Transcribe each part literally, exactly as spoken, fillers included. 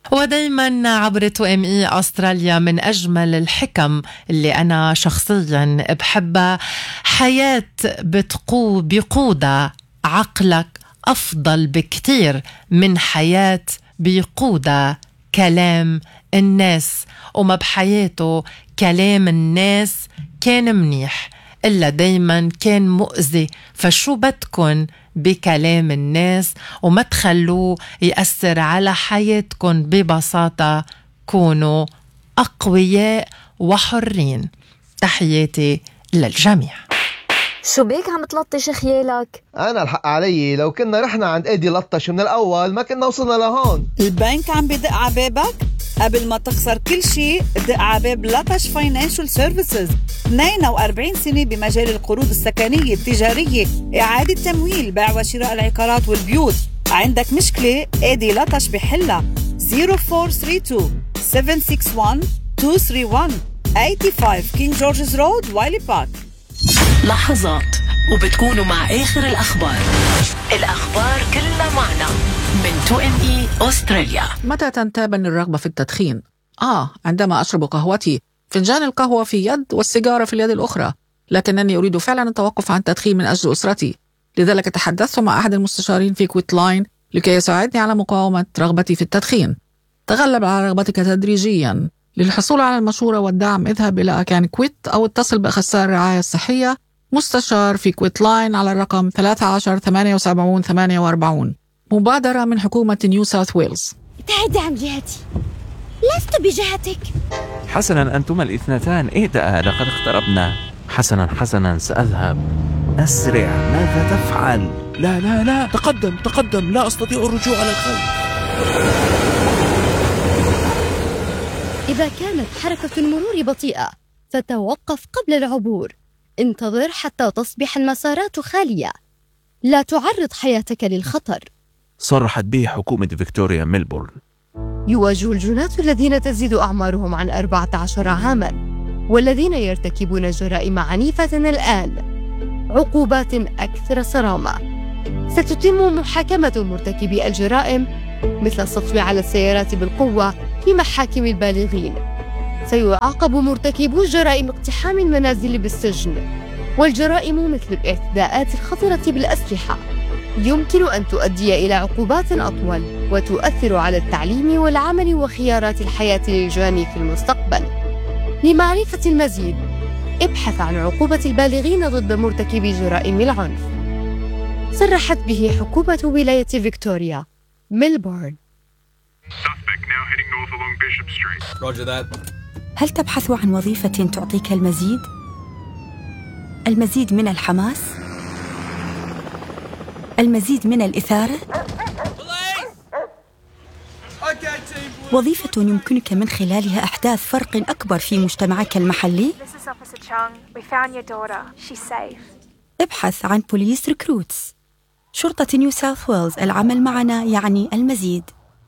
ودايما عبر تو ام اي أستراليا من أجمل الحكم اللي أنا شخصيا بحبها حياة بتقو بيقودها عقلك أفضل بكتير من حياة بيقودها كلام الناس، وما بحياته كلام الناس كان منيح إلا دايما كان مؤذي. فشو بدكن بكلام الناس وما تخلوه يأثر على حياتكن؟ ببساطة كونوا أقوياء وحرين. تحياتي للجميع. شو بيك عم تلطش خيالك؟ أنا الحق علي، لو كنا رحنا عند إيدي لطش من الأول ما كنا وصلنا لهون. البنك عم بدق عبابك؟ قبل ما تخسر كل شيء دق عباب لطش فاينانشال سيرفيسز. اثنين وأربعين سنة بمجال القروض السكنية التجارية، إعادة تمويل، بيع وشراء العقارات والبيوت. عندك مشكلة؟ إيدي لطش بحلها. صفر أربعة ثلاثة اثنين سبعة ستة واحد اثنين ثلاثة واحد خمسة وثمانين كينج جورجز رود وايلي بارك. لحظات وبتكونوا مع آخر الأخبار. الأخبار كلها معنا من تو ام اي أستراليا. متى تنتابني الرغبة في التدخين؟ آه عندما أشرب قهوتي، فنجان القهوة في يد والسيجارة في اليد الأخرى، لكنني أريد فعلا التوقف عن التدخين من أجل أسرتي. لذلك تحدثت مع أحد المستشارين في كويت لاين لكي يساعدني على مقاومة رغبتي في التدخين. تغلب على رغبتك تدريجيا. للحصول على المشورة والدعم اذهب إلى أكان كويت أو اتصل بأخصائي الرعاية الصحية مستشار في كويت لاين على الرقم ثلاثة عشر ثمانية وسبعين ثمانية وأربعين. مبادرة من حكومة نيو ساوث ويلز. ابتعدي عن جهتي، لست بجهتك. حسنا أنتما الاثنتان اهدأ، لقد اقتربنا. حسنا حسنا سأذهب. أسرع، ماذا تفعل؟ لا لا لا، تقدم تقدم، لا أستطيع الرجوع على الخلف. إذا كانت حركة المرور بطيئة فتوقف قبل العبور. انتظر حتى تصبح المسارات خالية. لا تعرض حياتك للخطر. صرحت به حكومة فيكتوريا ميلبورن. يواجه الجناة الذين تزيد أعمارهم عن أربعة عشر عاماً والذين يرتكبون جرائم عنيفة الآن عقوبات أكثر صرامة. ستتم محاكمة مرتكبي الجرائم مثل السطو على السيارات بالقوة في محاكم البالغين. سيعاقب مرتكبو جرائم اقتحام المنازل بالسجن، والجرائم مثل الاعتداءات الخطرة بالأسلحة يمكن أن تؤدي إلى عقوبات أطول وتؤثر على التعليم والعمل وخيارات الحياة للجاني في المستقبل. لمعرفة المزيد ابحث عن عقوبة البالغين ضد مرتكبي جرائم العنف. صرحت به حكومة ولاية فيكتوريا ميلبورن. هل تبحث عن وظيفة تعطيك المزيد؟ المزيد من الحماس؟ المزيد من الإثارة؟ وظيفة يمكنك من خلالها إحداث فرق أكبر في مجتمعك المحلي؟ ابحث عن بوليس ريكروتس. شرطة نيو ساوث ويلز، العمل معنا يعني المزيد.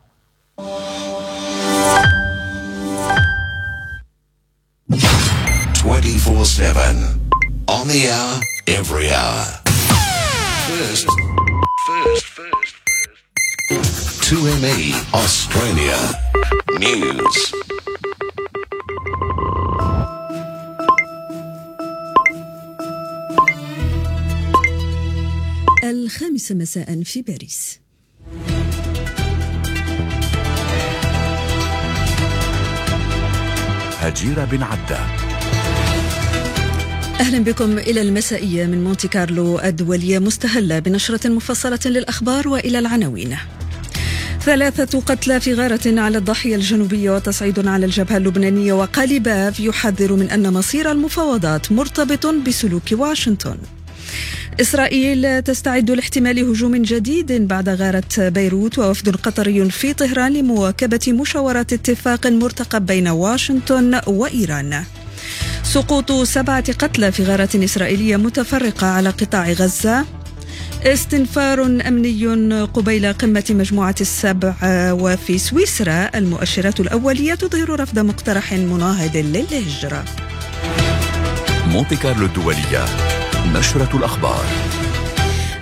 twenty-four seven on the hour, every hour. First, first, first, first. two M E Australia News. الخامسة مساء في باريس. هجيرة بن عدة. أهلا بكم إلى المسائية من مونتي كارلو الدولية، مستهلة بنشرة مفصلة للأخبار وإلى العناوين. ثلاثة قتلى في غارة على الضاحية الجنوبية وتصعيد على الجبهة اللبنانية، وقاليباف يحذر من أن مصير المفاوضات مرتبط بسلوك واشنطن. إسرائيل تستعد لاحتمال هجوم جديد بعد غارة بيروت، ووفد قطري في طهران لمواكبة مشاورات اتفاق مرتقب بين واشنطن وإيران. سقوط سبعة قتلى في غارة إسرائيلية متفرقة على قطاع غزة. استنفار أمني قبيل قمة مجموعة السبع وفي سويسرا، المؤشرات الأولية تظهر رفض مقترح مناهض للهجرة. مونتي كارلو الدولية، نشرة الأخبار.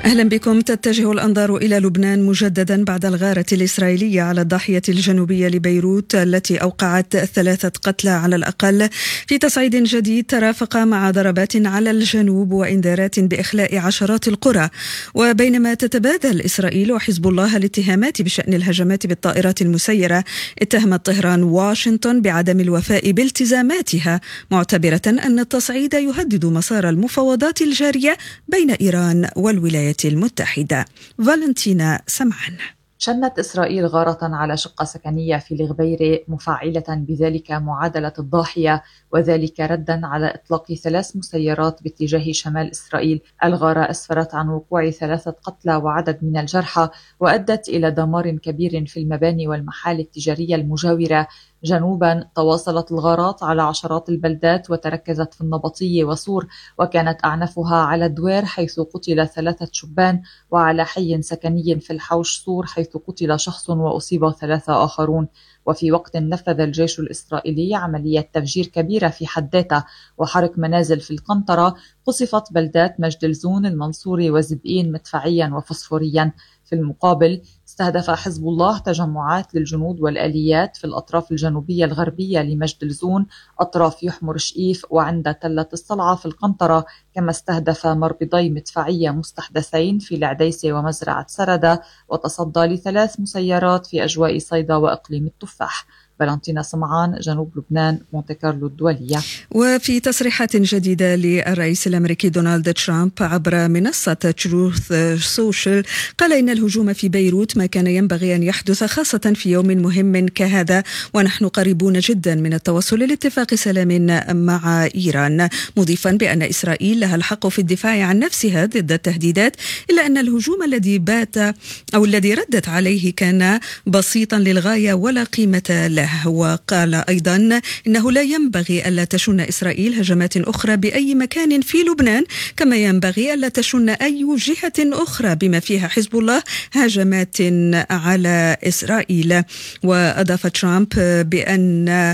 أهلا بكم. تتجه الأنظار إلى لبنان مجددا بعد الغارة الإسرائيلية على الضاحية الجنوبية لبيروت التي أوقعت ثلاثة قتلى على الأقل في تصعيد جديد ترافق مع ضربات على الجنوب وإنذارات بإخلاء عشرات القرى. وبينما تتبادل إسرائيل وحزب الله الاتهامات بشأن الهجمات بالطائرات المسيرة، اتهمت طهران واشنطن بعدم الوفاء بالتزاماتها، معتبرة أن التصعيد يهدد مسار المفاوضات الجارية بين إيران والولايات المتحدة. فالنتينا سمعان. شنت إسرائيل غارة على شقة سكنية في الغبيرة مفعلة بذلك معادلة الضاحية، وذلك ردا على إطلاق ثلاث مسيرات باتجاه شمال إسرائيل. الغارة أسفرت عن وقوع ثلاثة قتلى وعدد من الجرحى، وأدت إلى دمار كبير في المباني والمحال التجارية المجاورة. جنوبا تواصلت الغارات على عشرات البلدات وتركزت في النبطية وصور، وكانت أعنفها على الدوير حيث قتل ثلاثة شبان، وعلى حي سكني في الحوش صور حيث قتل شخص وأصيب ثلاثة آخرون. وفي وقت نفذ الجيش الإسرائيلي عملية تفجير كبيرة في حداتة وحرق منازل في القنطرة، قصفت بلدات مجد الزون المنصوري وزبئين مدفعيا وفسفوريا. في المقابل استهدف حزب الله تجمعات للجنود والآليات في الأطراف الجنوبية الغربية لمجد الزون، أطراف يحمر شئيف وعند تلة الصلعة في القنطرة، كما استهدف مربضي مدفعية مستحدثين في العديسة ومزرعة سردة، وتصدى لثلاث مسيرات في أجواء صيدا وإقليم التفاح. فالنتينا سمعان، جنوب لبنان، مونتي كارلو الدولية. وفي تصريحات جديدة للرئيس الأمريكي دونالد ترامب عبر منصة تروث سوشيال، قال إن الهجوم في بيروت ما كان ينبغي أن يحدث، خاصة في يوم مهم كهذا، ونحن قريبون جدا من التوصل لاتفاق سلام مع إيران، مضيفا بأن إسرائيل لها الحق في الدفاع عن نفسها ضد التهديدات، إلا أن الهجوم الذي بات أو الذي ردت عليه كان بسيطا للغاية ولا قيمة له. وقال أيضا إنه لا ينبغي ألا تشن إسرائيل هجمات أخرى بأي مكان في لبنان، كما ينبغي ألا تشن أي جهة أخرى بما فيها حزب الله هجمات على إسرائيل. وأضاف ترامب بأن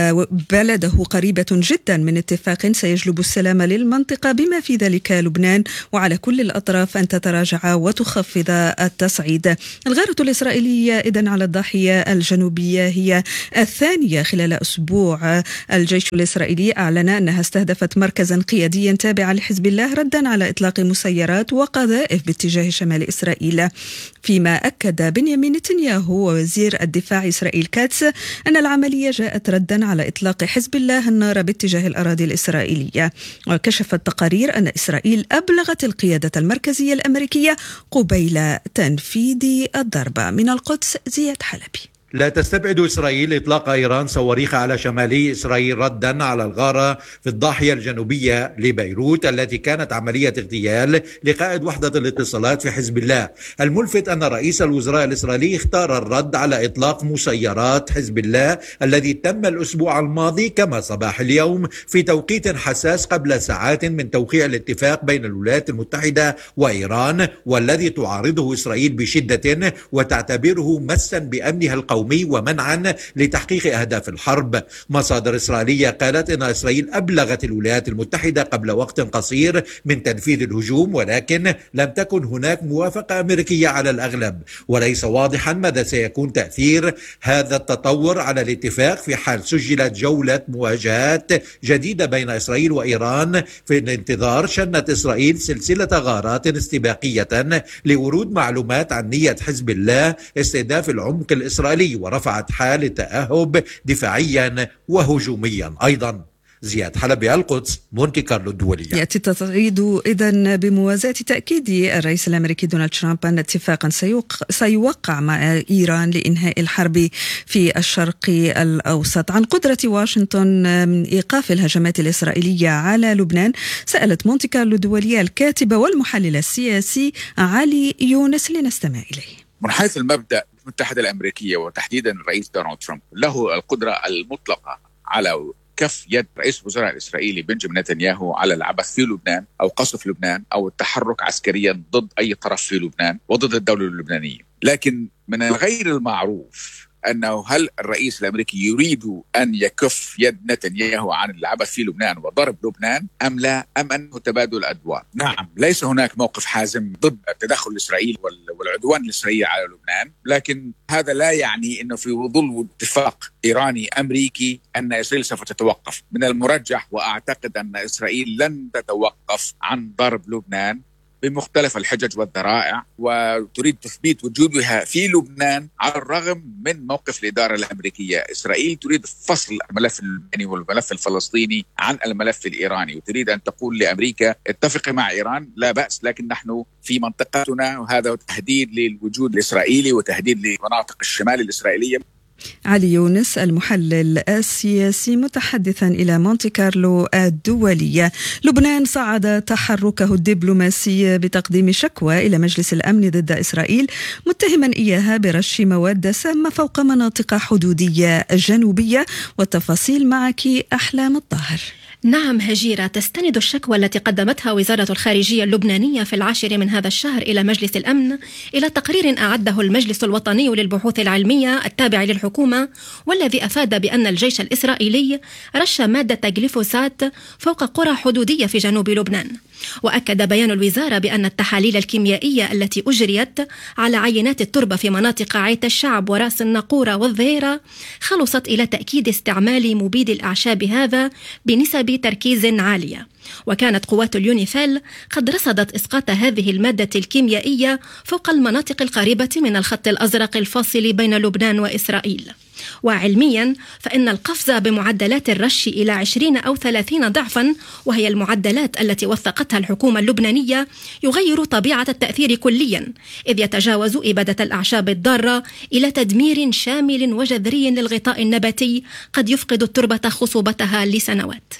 بلده قريبة جدا من اتفاق سيجلب السلام للمنطقة بما في ذلك لبنان، وعلى كل الأطراف أن تتراجع وتخفض التصعيد. الغارة الإسرائيلية إذن على الضاحية الجنوبية هي الثانية خلال أسبوع. الجيش الإسرائيلي أعلن أنها استهدفت مركزا قياديا تابعا لحزب الله ردا على إطلاق مسيرات وقذائف باتجاه شمال إسرائيل، فيما أكد بنيامين نتنياهو ووزير الدفاع إسرائيل كاتس أن العملية جاءت ردا على إطلاق حزب الله النار باتجاه الأراضي الإسرائيلية. وكشفت تقارير أن إسرائيل أبلغت القيادة المركزية الأمريكية قبيل تنفيذ الضربة. من القدس زياد حلبي. لا تستبعد إسرائيل إطلاق إيران صواريخ على شمالي إسرائيل ردا على الغارة في الضاحية الجنوبية لبيروت التي كانت عملية اغتيال لقائد وحدة الاتصالات في حزب الله. الملفت أن رئيس الوزراء الإسرائيلي اختار الرد على إطلاق مسيرات حزب الله الذي تم الأسبوع الماضي كما صباح اليوم في توقيت حساس قبل ساعات من توقيع الاتفاق بين الولايات المتحدة وإيران، والذي تعارضه إسرائيل بشدة وتعتبره مسا بأمنها القومي ومنعا لتحقيق أهداف الحرب. مصادر إسرائيلية قالت إن إسرائيل أبلغت الولايات المتحدة قبل وقت قصير من تنفيذ الهجوم، ولكن لم تكن هناك موافقة أمريكية على الأغلب، وليس واضحا ماذا سيكون تأثير هذا التطور على الاتفاق في حال سجلت جولة مواجهات جديدة بين إسرائيل وإيران. في الانتظار شنت إسرائيل سلسلة غارات استباقية لورود معلومات عن نية حزب الله استهداف العمق الإسرائيلي، ورفعت حالة تأهب دفاعيا وهجوميا أيضا. زياد حلبي، القدس، مونتي كارلو الدولية. يأتي التصعيد إذن بموازاة تأكيد الرئيس الأمريكي دونالد ترامب أن اتفاقا سيوقع مع إيران لإنهاء الحرب في الشرق الأوسط. عن قدرة واشنطن من إيقاف الهجمات الإسرائيلية على لبنان سألت مونتي كارلو الدولية الكاتبة والمحلل السياسي علي يونس لنستمع إليه. من حيث المبدأ المتحدة الأمريكية وتحديدا الرئيس دونالد ترامب له القدرة المطلقة على كف يد رئيس الوزراء الإسرائيلي بنجامين نتنياهو على العبث في لبنان أو قصف لبنان أو التحرك عسكريا ضد أي طرف في لبنان وضد الدولة اللبنانية. لكن من الغير المعروف أنه هل الرئيس الأمريكي يريد أن يكف يد نتنياهو عن العبث في لبنان وضرب لبنان أم لا، أم أنه تبادل أدوار؟ نعم، ليس هناك موقف حازم ضد التدخل الإسرائيلي والعدوان الإسرائيلي على لبنان، لكن هذا لا يعني أنه في ظل اتفاق إيراني أمريكي أن إسرائيل سوف تتوقف. من المرجح وأعتقد أن إسرائيل لن تتوقف عن ضرب لبنان بمختلف الحجج والذرائع، وتريد تثبيت وجودها في لبنان على الرغم من موقف الإدارة الأمريكية. إسرائيل تريد فصل الملف اللبناني والملف الفلسطيني عن الملف الإيراني، وتريد أن تقول لأمريكا اتفقي مع إيران لا بأس، لكن نحن في منطقتنا، وهذا تهديد للوجود الإسرائيلي وتهديد لمناطق الشمال الإسرائيلية. علي يونس المحلل السياسي متحدثا إلى مونتي كارلو الدولية. لبنان صعد تحركه الدبلوماسي بتقديم شكوى إلى مجلس الأمن ضد إسرائيل متهما إياها برش مواد سامة فوق مناطق حدودية جنوبية. والتفاصيل معك أحلام الطاهر. نعم هجيرة، تستند الشكوى التي قدمتها وزارة الخارجية اللبنانية في العاشر من هذا الشهر إلى مجلس الأمن إلى تقرير أعده المجلس الوطني للبحوث العلمية التابع للحكومة، والذي أفاد بأن الجيش الإسرائيلي رش مادة جليفوسات فوق قرى حدودية في جنوب لبنان. وأكد بيان الوزارة بأن التحاليل الكيميائية التي أجريت على عينات التربة في مناطق عيت الشعب وراس الناقورة والظهيرة خلصت إلى تأكيد استعمال مبيد الأعشاب هذا بنسب تركيز عالية. وكانت قوات اليونيفيل قد رصدت إسقاط هذه المادة الكيميائية فوق المناطق القريبة من الخط الأزرق الفاصل بين لبنان وإسرائيل. وعلميا فإن القفز بمعدلات الرش إلى عشرين أو ثلاثين ضعفا، وهي المعدلات التي وثقتها الحكومة اللبنانية، يغير طبيعة التأثير كليا، إذ يتجاوز إبادة الأعشاب الضارة إلى تدمير شامل وجذري للغطاء النباتي قد يفقد التربة خصوبتها لسنوات.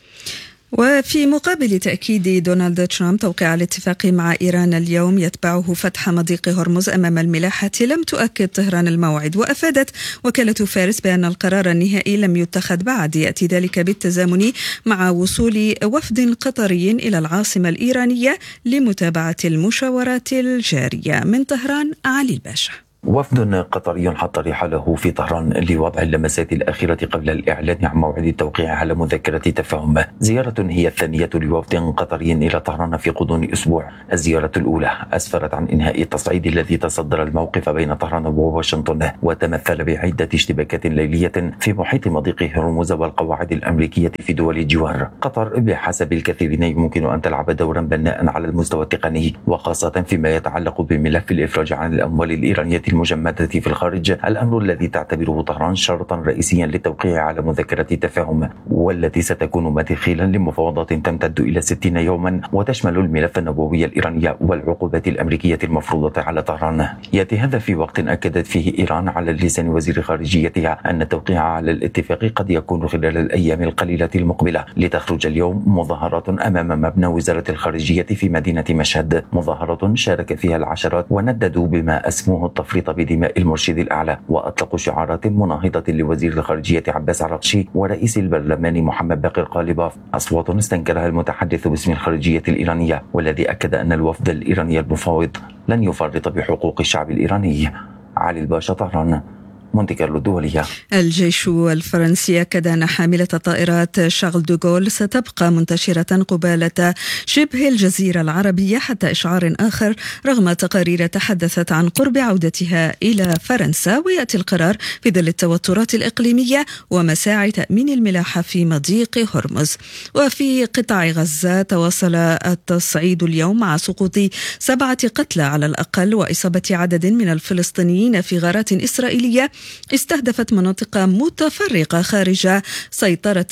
وفي مقابل تأكيد دونالد ترامب توقيع الاتفاق مع إيران اليوم يتبعه فتح مضيق هرمز أمام الملاحة، لم تؤكد طهران الموعد. وأفادت وكالة فارس بأن القرار النهائي لم يتخذ بعد، يأتي ذلك بالتزامن مع وصول وفد قطري إلى العاصمة الإيرانية لمتابعة المشاورات الجارية. من طهران علي الباشا. وفد قطري حط رحاله في طهران لوضع اللمسات الأخيرة قبل الإعلان عن موعد التوقيع على مذكرة تفاهم. زيارة هي الثانية لوفد قطري إلى طهران في غضون أسبوع. الزيارة الأولى أسفرت عن إنهاء التصعيد الذي تصدر الموقف بين طهران وواشنطن، وتمثل بعدة اشتباكات ليلية في محيط مضيق هرمز والقواعد الأمريكية في دول الجوار. قطر بحسب الكثيرين يمكن أن تلعب دورا بناء على المستوى التقني، وخاصة فيما يتعلق بملف الإفراج عن الأموال الإيرانية المجمدة في الخارج، الأمر الذي تعتبره طهران شرطا رئيسيا للتوقيع على مذكرة تفاهم، والتي ستكون مدخلا لمفاوضات تمتد إلى ستين يوما وتشمل الملف النووي الإيراني والعقوبات الأمريكية المفروضة على طهران. يأتي هذا في وقت أكدت فيه إيران على لسان وزير خارجيتها أن التوقيع على الاتفاق قد يكون خلال الأيام القليلة المقبلة. لتخرج اليوم مظاهرات أمام مبنى وزارة الخارجية في مدينة مشهد، مظاهرة شارك فيها العشرات ونددوا بما أسموه التفريط بدماء المرشد الأعلى، وأطلقوا شعارات مناهضة لوزير الخارجية عباس عراقشي ورئيس البرلمان محمد باقر قالباف، أصوات استنكرها المتحدث باسم الخارجية الإيرانية، والذي أكد أن الوفد الإيراني المفاوض لن يفرط بحقوق الشعب الإيراني. علي الباشا، طهران، مونتي كارلو الدولية. الجيش الفرنسي أكد أن حاملة طائرات شارل دوغول ستبقى منتشرة قبالة شبه الجزيرة العربية حتى إشعار آخر، رغم تقارير تحدثت عن قرب عودتها إلى فرنسا. ويأتي القرار في ظل التوترات الإقليمية ومساعي تأمين الملاحة في مضيق هرمز. وفي قطاع غزة تواصل التصعيد اليوم مع سقوط سبعة قتلى على الأقل وإصابة عدد من الفلسطينيين في غارات إسرائيلية استهدفت مناطق متفرقة خارج سيطرة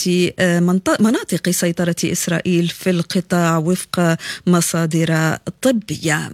مناطق سيطرة إسرائيل في القطاع وفق مصادر طبية.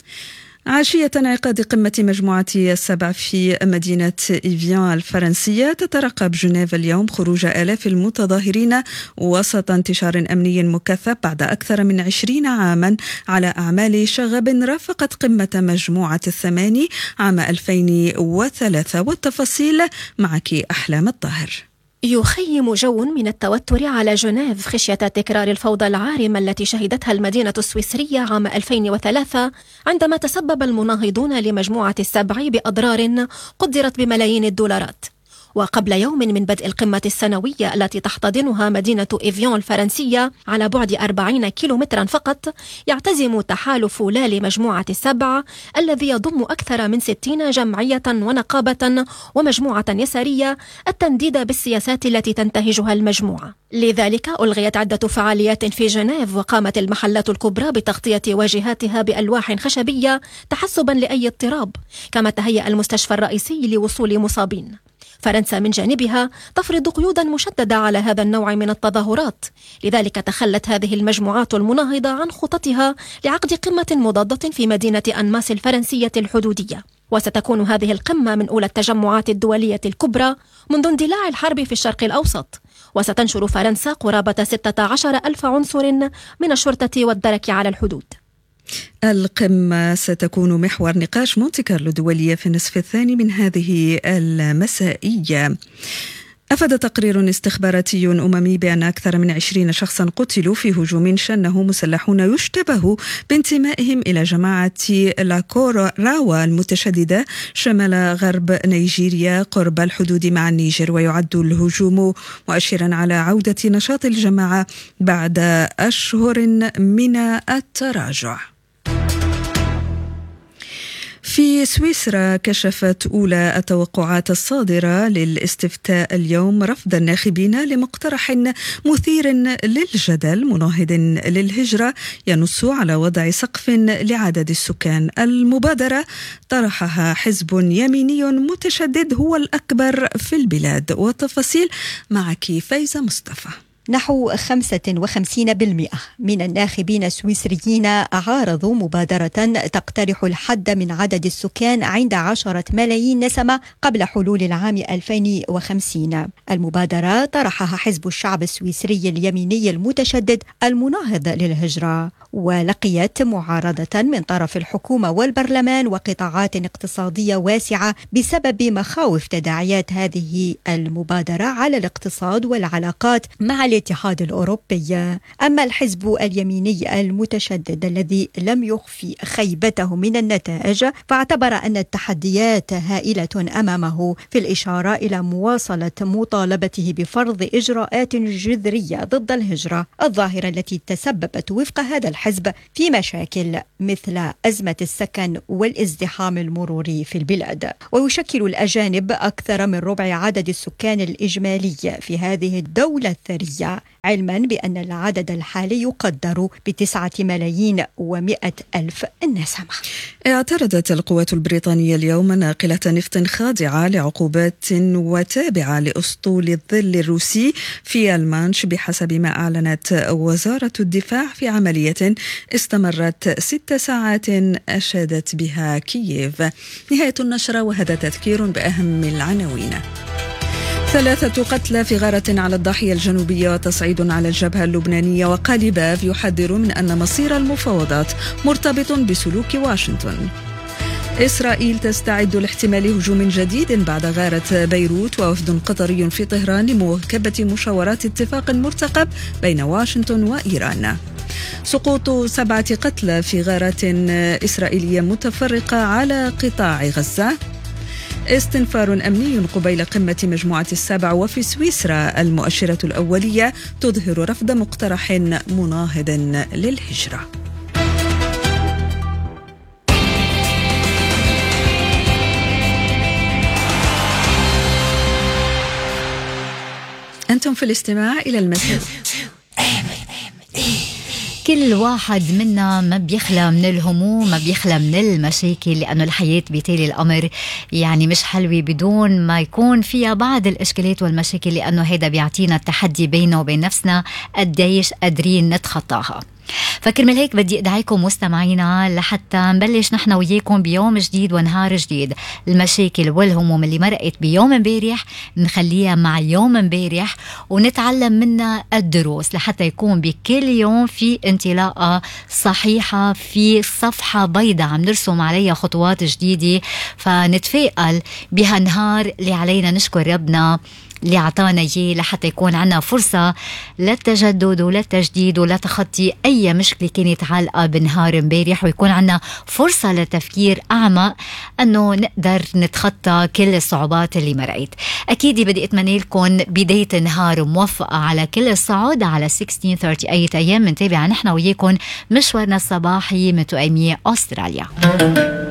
عشية انعقاد قمة مجموعة السبع في مدينة إيفيان الفرنسية، تترقب جنيف اليوم خروج آلاف المتظاهرين وسط انتشار أمني مكثف بعد أكثر من عشرين عاما على أعمال شغب رافقت قمة مجموعة الثماني عام ألفين وثلاثة. والتفاصيل معك أحلام الطاهر. يخيم جو من التوتر على جنيف خشية تكرار الفوضى العارمة التي شهدتها المدينة السويسرية عام ألفين وثلاثة عندما تسبب المناهضون لمجموعة السبع بأضرار قدرت بملايين الدولارات. وقبل يوم من بدء القمة السنوية التي تحتضنها مدينة إيفيون الفرنسية على بعد أربعين كيلومترا فقط، يعتزم تحالف لا لمجموعة السبع الذي يضم أكثر من ستين جمعية ونقابة ومجموعة يسارية التنديد بالسياسات التي تنتهجها المجموعة. لذلك ألغيت عدة فعاليات في جنيف، وقامت المحلات الكبرى بتغطية واجهاتها بألواح خشبية تحسبا لأي اضطراب، كما تهيأ المستشفى الرئيسي لوصول مصابين. فرنسا من جانبها تفرض قيودا مشددة على هذا النوع من التظاهرات، لذلك تخلت هذه المجموعات المناهضة عن خططها لعقد قمة مضادة في مدينة أنماس الفرنسية الحدودية. وستكون هذه القمة من أولى التجمعات الدولية الكبرى منذ اندلاع الحرب في الشرق الأوسط، وستنشر فرنسا قرابة ستة عشر ألف عنصر من الشرطة والدرك على الحدود. القمة ستكون محور نقاش مونتي كارلو الدولية في النصف الثاني من هذه المسائية. أفاد تقرير استخباراتي أممي بأن أكثر من عشرين شخصا قتلوا في هجوم شنه مسلحون يشتبه بانتمائهم إلى جماعة لاكورا راوا المتشددة شمال غرب نيجيريا قرب الحدود مع النيجر، ويعد الهجوم مؤشرا على عودة نشاط الجماعة بعد أشهر من التراجع. في سويسرا كشفت أولى التوقعات الصادرة للاستفتاء اليوم رفض الناخبين لمقترح مثير للجدل مناهض للهجرة ينص على وضع سقف لعدد السكان. المبادرة طرحها حزب يميني متشدد هو الأكبر في البلاد. والتفاصيل معك فايزة مصطفى. نحو خمسة وخمسين بالمئة من الناخبين السويسريين عارضوا مبادرة تقترح الحد من عدد السكان عند عشرة ملايين نسمة قبل حلول العام ألفين وخمسين. المبادرة طرحها حزب الشعب السويسري اليميني المتشدد المناهض للهجرة، ولقيت معارضة من طرف الحكومة والبرلمان وقطاعات اقتصادية واسعة بسبب مخاوف تداعيات هذه المبادرة على الاقتصاد والعلاقات مع الاتحاد الأوروبي. أما الحزب اليميني المتشدد الذي لم يخفي خيبته من النتائج، فاعتبر أن التحديات هائلة أمامه، في الإشارة إلى مواصلة مطالبته بفرض إجراءات جذرية ضد الهجرة الظاهرة التي تسببت وفق هذا الحزب في مشاكل مثل أزمة السكن والازدحام المروري في البلاد. ويشكل الأجانب أكثر من ربع عدد السكان الإجمالي في هذه الدولة الثرية، علما بأن العدد الحالي يقدر بتسعة ملايين ومئة ألف نسمة. اعترضت القوات البريطانية اليوم ناقلة نفط خاضعة لعقوبات وتابعة لأسطول الظل الروسي في المانش بحسب ما أعلنت وزارة الدفاع في عملية استمرت ست ساعات أشادت بها كييف. نهاية النشرة، وهذا تذكير بأهم العناوين. ثلاثة قتلى في غارة على الضاحية الجنوبية وتصعيد على الجبهة اللبنانية، وقالباف يحذر من أن مصير المفاوضات مرتبط بسلوك واشنطن. إسرائيل تستعد لاحتمال هجوم جديد بعد غارة بيروت، ووفد قطري في طهران لمواكبة مشاورات اتفاق مرتقب بين واشنطن وإيران. سقوط سبعة قتلى في غارة إسرائيلية متفرقة على قطاع غزة. استنفار أمني قبيل قمة مجموعة السبع. وفي سويسرا المؤشرة الأولية تظهر رفض مقترح مناهض للهجرة. أنتم في الاستماع إلى المساء. كل واحد منا ما بيخلى من الهموم، ما بيخلى من المشاكل، لأنه الحياة بتالي الأمر يعني مش حلوة بدون ما يكون فيها بعض الإشكالات والمشاكل، لأنه هيدا بيعطينا التحدي بيننا وبين نفسنا قديش قادرين نتخطاها. فكرمال هيك بدي ادعيكم مستمعينا لحتى نبلش نحن وياكم بيوم جديد ونهار جديد. المشاكل والهموم اللي مرقت بيوم امبارح نخليها مع يوم امبارح ونتعلم منها الدروس، لحتى يكون بكل يوم في انطلاقة صحيحة، في صفحة بيضاء عم نرسم عليها خطوات جديدة، فنتفائل بهالنهار اللي علينا نشكر ربنا اللي عطانا إياه لحتى يكون عنا فرصة للتجدد وللتجديد ولتخطي أي مشكلة كانت عالقة بنهار مبارح، ويكون عنا فرصة لتفكير أعمق أنه نقدر نتخطى كل الصعوبات اللي مرقت. أكيد بدي أتمنى لكم بداية نهار موفقة على كل الصعود. على ستة عشر ثلاثة وثلاثين أيام منتابع نحن وياكم مشوارنا الصباحي من تو إم إي أستراليا.